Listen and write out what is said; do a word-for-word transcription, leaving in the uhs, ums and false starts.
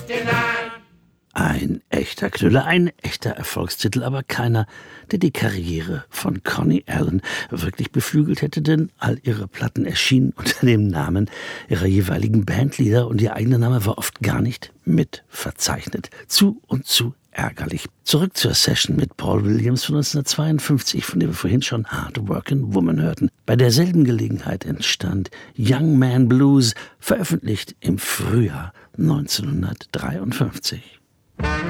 Ein echter Knüller, ein echter Erfolgstitel, aber keiner, der die Karriere von Connie Allen wirklich beflügelt hätte, denn all ihre Platten erschienen unter dem Namen ihrer jeweiligen Bandleader und ihr eigener Name war oft gar nicht mit verzeichnet. Zu und zu ärgerlich. Zurück zur Session mit Paul Williams von neunzehnhundertzweiundfünfzig, von der wir vorhin schon Hard Workin' Woman hörten. Bei derselben Gelegenheit entstand Young Man Blues, veröffentlicht im Frühjahr neunzehnhundertdreiundfünfzig.